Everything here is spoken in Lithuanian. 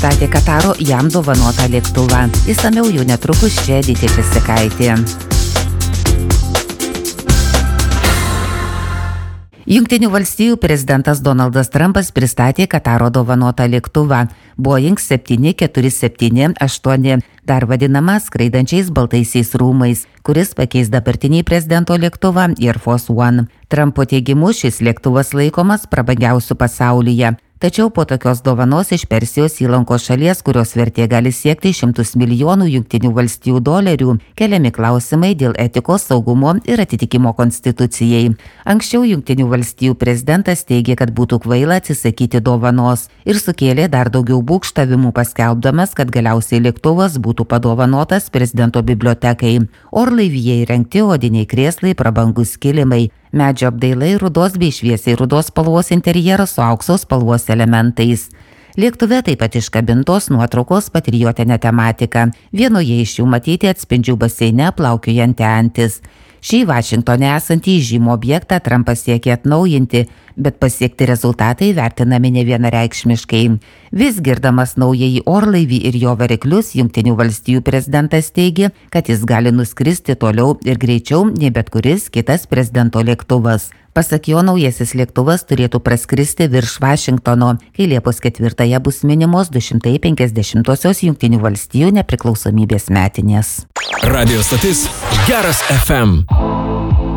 pristatė Kataro jam dovanotą lėktuvą. Išsamiau jau netrukus čia Edita Česikaitė. Jungtinių valstijų prezidentas Donaldas Trumpas pristatė Kataro dovanotą lėktuvą Boeing 747-8, dar vadinamą skraidančiais baltaisiais rūmais, kuris pakeis dabartinį prezidento lėktuvą Air Force One. Trumpo teigimu šis lėktuvas laikomas prabangiausiu pasaulyje. Tačiau po tokios dovanos iš Persijos įlankos šalies, kurios vertė gali siekti $100 milijonų Jungtinių valstijų dolerių, keliami klausimai dėl etikos, saugumo ir atitikimo konstitucijai. Anksčiau Jungtinių valstijų prezidentas teigė, kad būtų kvaila atsisakyti dovanos ir sukėlė dar daugiau būgštavimų, paskelbdamas, kad galiausiai lėktuvas būtų padovanotas prezidento bibliotekai. Orlaivyje įrengti odiniai krėslai, prabangus kilimai, medžio apdailai, rudos bei šviesiai rudos spalvos interjeras su aukso spalvos elementais. Lėktuve taip pat iškabintos nuotraukos patriotinė tematika. Vienoje iš jų matyti atspindžių baseine plaukiojanti antis. Šį Vašingtone esantį žymų objektą Trumpas siekė atnaujinti, bet pasiekti rezultatai vertinami nevienareikšmiškai. Vis girdamas naująjį orlaivį ir jo variklius, Jungtinių valstijų prezidentas teigė, kad jis gali nuskristi toliau ir greičiau nei bet kuris kitas prezidento lėktuvas. Pasak jo, naujasis lėktuvas turėtų praskristi virš Vašingtono, kai Liepos 4 bus minimos 250-osios Jungtinių valstijų nepriklausomybės metinės. Radio stotis Geras FM.